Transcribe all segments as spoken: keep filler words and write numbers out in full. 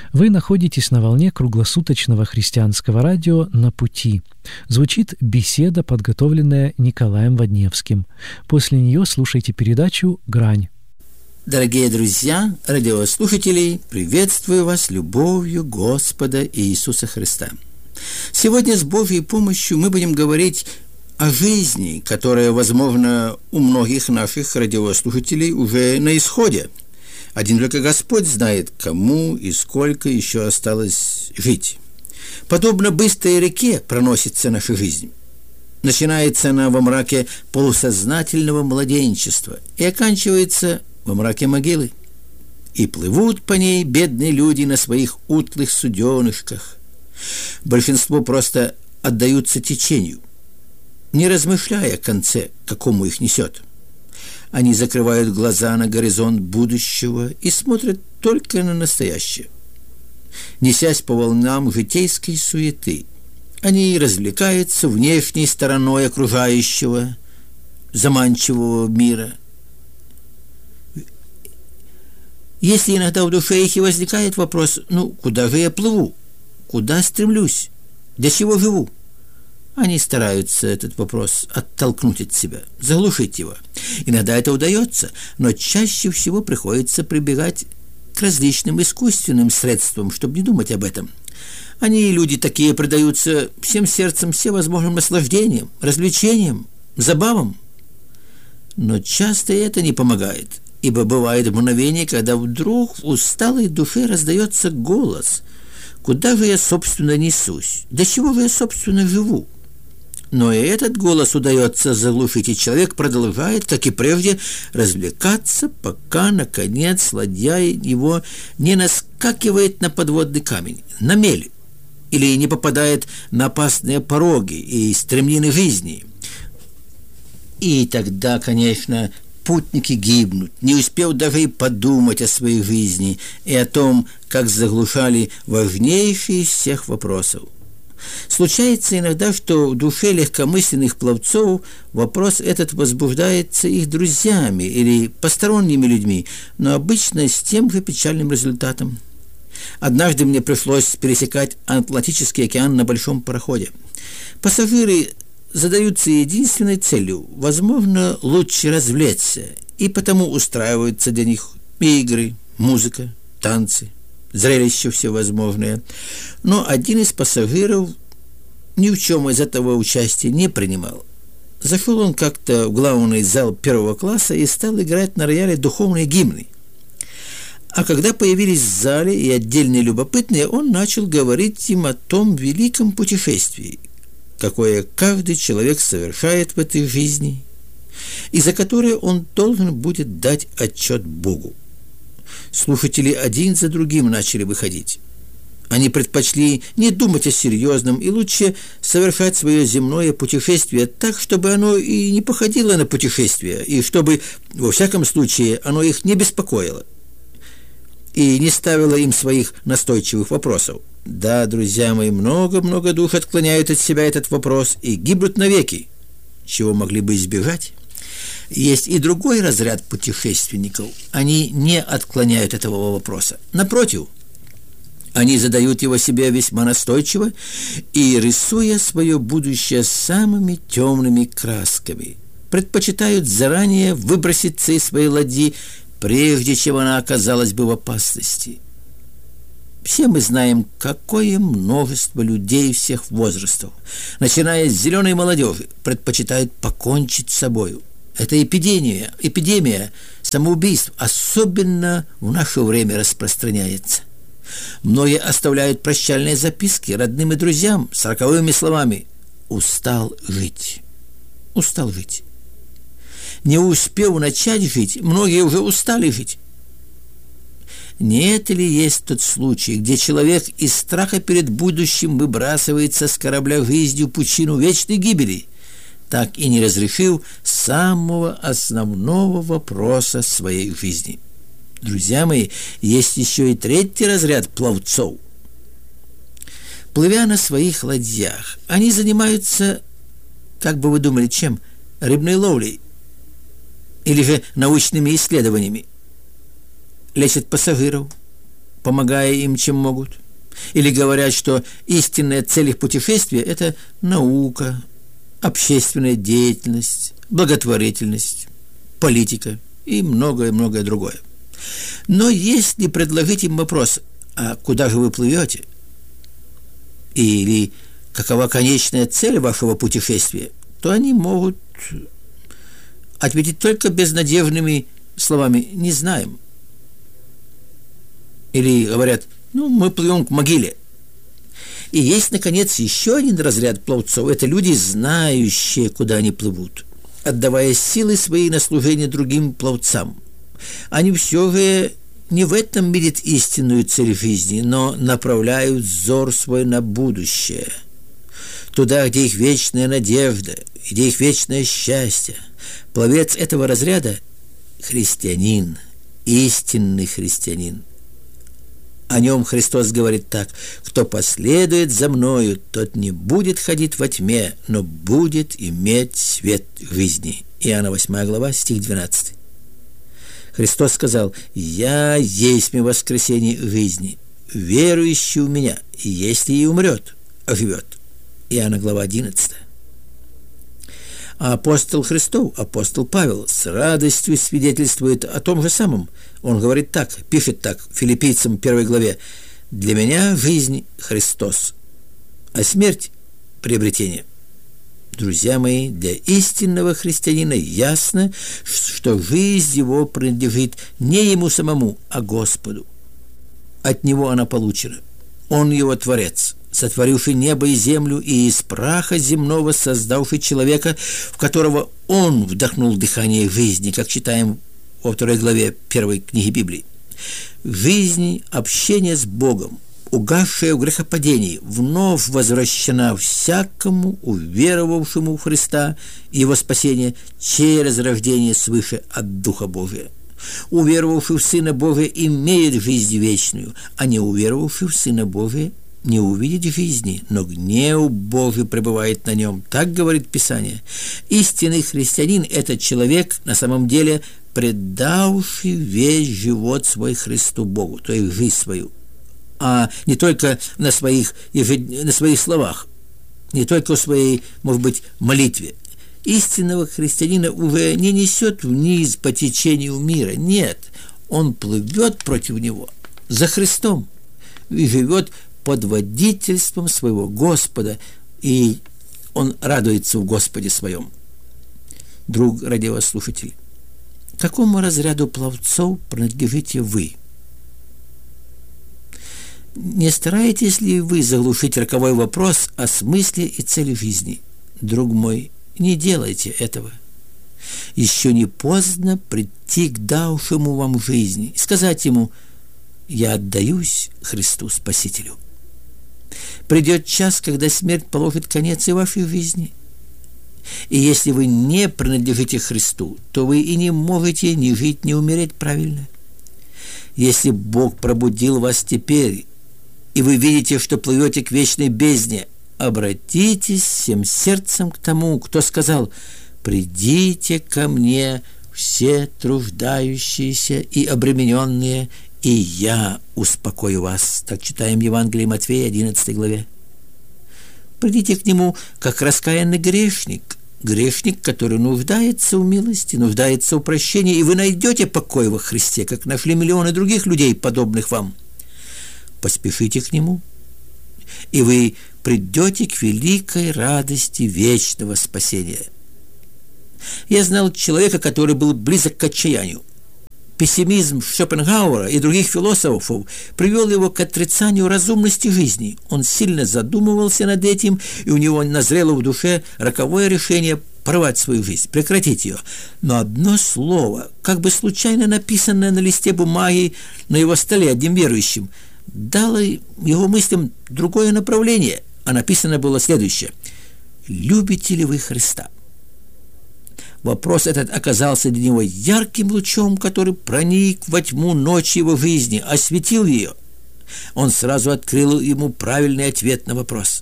Вы находитесь на волне круглосуточного христианского радио «На пути». Звучит беседа, подготовленная Николаем Водневским. После нее слушайте передачу «Грань». Дорогие друзья, радиослушатели, приветствую вас любовью Господа Иисуса Христа. Сегодня с Божьей помощью мы будем говорить о жизни, которая, возможно, у многих наших радиослушателей уже на исходе. Один только Господь знает, кому и сколько еще осталось жить. Подобно быстрой реке проносится наша жизнь. Начинается она во мраке полусознательного младенчества и оканчивается во мраке могилы. И плывут по ней бедные люди на своих утлых суденышках. Большинство просто отдаются течению, не размышляя о конце, к какому их несет. Они закрывают глаза на горизонт будущего и смотрят только на настоящее. Несясь по волнам житейской суеты, они развлекаются внешней стороной окружающего, заманчивого мира. Если иногда в душе их и возникает вопрос: ну, куда же я плыву? Куда стремлюсь? Для чего живу? Они стараются этот вопрос оттолкнуть от себя, заглушить его. Иногда это удается, но чаще всего приходится прибегать к различным искусственным средствам, чтобы не думать об этом. Они, люди такие, предаются всем сердцем всевозможным наслаждениям, развлечениям, забавам. Но часто это не помогает, ибо бывает мгновение, когда вдруг в усталой душе раздается голос: «Куда же я, собственно, несусь? Для чего же я, собственно, живу?» Но и этот голос удается заглушить, и человек продолжает, как и прежде, развлекаться, пока, наконец, ладья его не наскакивает на подводный камень, на мель, или не попадает на опасные пороги и стремнины жизни. И тогда, конечно, путники гибнут, не успев даже и подумать о своей жизни и о том, как заглушали важнейший из всех вопросов. Случается иногда, что в душе легкомысленных пловцов вопрос этот возбуждается их друзьями или посторонними людьми, но обычно с тем же печальным результатом. Однажды мне пришлось пересекать Атлантический океан на большом пароходе. Пассажиры задаются единственной целью – возможно, лучше развлечься, и потому устраиваются для них игры, музыка, танцы, зрелища всевозможные. Но один из пассажиров ни в чем из этого участия не принимал. Зашел он как-то в главный зал первого класса и стал играть на рояле духовные гимны. А когда появились в зале и отдельные любопытные, он начал говорить им о том великом путешествии, какое каждый человек совершает в этой жизни, и за которое он должен будет дать отчет Богу. Слушатели один за другим начали выходить. Они предпочли не думать о серьезном и лучше совершать свое земное путешествие так, чтобы оно и не походило на путешествие, и чтобы, во всяком случае, оно их не беспокоило и не ставило им своих настойчивых вопросов. Да, друзья мои, много-много душ отклоняют от себя этот вопрос и гибнут навеки, чего могли бы избежать. Есть и другой разряд путешественников. Они не отклоняют этого вопроса. Напротив, они задают его себе весьма настойчиво и, рисуя свое будущее самыми темными красками, предпочитают заранее выброситься из своей ладьи, прежде чем она оказалась бы в опасности. Все мы знаем, какое множество людей всех возрастов, начиная с зеленой молодежи, предпочитают покончить с собою. Это эпидемия, эпидемия самоубийств особенно в наше время распространяется. Многие оставляют прощальные записки родным и друзьям с роковыми словами: «Устал жить, устал жить». Не успев начать жить, многие уже устали жить. Не это ли есть тот случай, где человек из страха перед будущим выбрасывается с корабля жизни в пучину вечной гибели, так и не разрешив самого основного вопроса своей жизни? Друзья мои, есть еще и третий разряд пловцов. Плывя на своих ладьях, они занимаются, как бы вы думали, чем? Рыбной ловлей или же научными исследованиями. Лечат пассажиров, помогая им, чем могут. Или говорят, что истинная цель их путешествия – это наука, общественная деятельность, благотворительность, политика и многое-многое другое. Но если предложить им вопрос, а куда же вы плывете? Или какова конечная цель вашего путешествия, то они могут ответить только безнадежными словами «не знаем». Или говорят «ну, мы плывем к могиле». И есть, наконец, еще один разряд пловцов. Это люди, знающие, куда они плывут, отдавая силы свои на служение другим пловцам. Они все же не в этом видят истинную цель жизни, но направляют взор свой на будущее, туда, где их вечная надежда, где их вечное счастье. Пловец этого разряда – христианин, истинный христианин. О нем Христос говорит так: «Кто последует за мною, тот не будет ходить во тьме, но будет иметь свет жизни». Иоанна восьмая глава, стих двенадцатый. Христос сказал: «Я есть воскресение жизни. Верующий в меня, если и умрет, оживет». Иоанна глава одиннадцатая. А апостол Христов, апостол Павел, с радостью свидетельствует о том же самом. Он говорит так, пишет так Филиппийцам первой главе: «Для меня жизнь Христос, а смерть – приобретение». Друзья мои, для истинного христианина ясно, что жизнь его принадлежит не ему самому, а Господу. От него она получена. Он его Творец, сотворивший небо и землю, и из праха земного создавший человека, в которого он вдохнул дыхание жизни, как читаем во второй главе первой книги Библии. Жизнь, общение с Богом, угасшая в грехопадении, вновь возвращена всякому уверовавшему в Христа и его спасение через рождение свыше от Духа Божия. Уверовавший в Сына Божия имеет жизнь вечную, а не уверовавший в Сына Божия не увидит жизни, но гнев Божий пребывает на нем. Так говорит Писание. Истинный христианин – это человек, на самом деле, предавший весь живот свой Христу Богу, то есть жизнь свою, а не только на своих, на своих словах, не только в своей, может быть, молитве. Истинного христианина уже не несет вниз по течению мира. Нет, он плывет против него, за Христом, и живет под водительством своего Господа, и он радуется в Господе своем. Друг радиослушатель, к какому разряду пловцов принадлежите вы? Не стараетесь ли вы заглушить роковой вопрос о смысле и цели жизни? Друг мой, не делайте этого. Еще не поздно прийти к давшему вам жизни и сказать ему: «Я отдаюсь Христу Спасителю». Придет час, когда смерть положит конец и вашей жизни. И если вы не принадлежите Христу, то вы и не можете ни жить, ни умереть правильно. Если Бог пробудил вас теперь, и вы видите, что плывете к вечной бездне, обратитесь всем сердцем к тому, кто сказал: «Придите ко мне, все труждающиеся и обремененные, и я успокою вас». Так читаем Евангелие Матфея, одиннадцатой главе. Придите к нему, как раскаянный грешник, грешник, который нуждается в милости, нуждается в прощении, и вы найдете покой во Христе, как нашли миллионы других людей, подобных вам. Поспешите к нему, и вы придете к великой радости вечного спасения. Я знал человека, который был близок к отчаянию. Пессимизм Шопенгауэра и других философов привел его к отрицанию разумности жизни. Он сильно задумывался над этим, и у него назрело в душе роковое решение порвать свою жизнь, прекратить ее. Но одно слово, как бы случайно написанное на листе бумаги на его столе одним верующим, дало его мыслям другое направление, а написано было следующее: «Любите ли вы Христа?» Вопрос этот оказался для него ярким лучом, который проник во тьму ночи его жизни, осветил ее. Он сразу открыл ему правильный ответ на вопрос.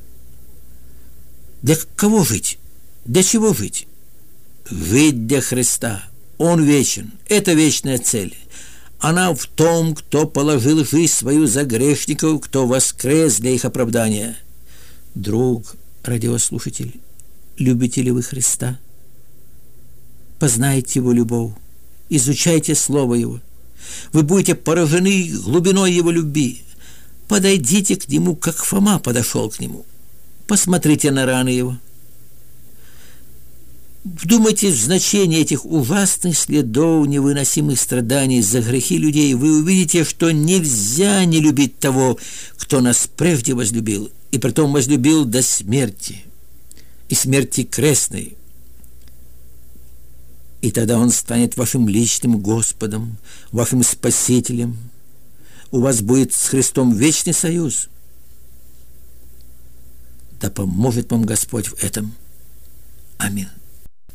Для кого жить? Для чего жить? Жить для Христа. Он вечен. Это вечная цель. Она в том, кто положил жизнь свою за грешников, кто воскрес для их оправдания. Друг, радиослушатель, любите ли вы Христа? Познайте Его любовь, изучайте Слово Его. Вы будете поражены глубиной Его любви. Подойдите к Нему, как Фома подошел к Нему. Посмотрите на раны Его. Вдумайтесь в значение этих ужасных следов невыносимых страданий за грехи людей. Вы увидите, что нельзя не любить того, кто нас прежде возлюбил, и притом возлюбил до смерти, и смерти крестной. И тогда Он станет вашим личным Господом, вашим Спасителем. У вас будет с Христом вечный союз. Да поможет вам Господь в этом. Аминь.